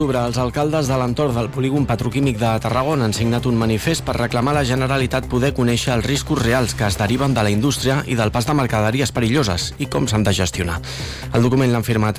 Els alcaldes de l'entorn del polígon petroquímic de Tarragona han signat un manifest per reclamar a la Generalitat poder conèixer els riscos reals que es deriven de la indústria i del pas de mercaderies perilloses i com s'han de gestionar. El document l'han firmat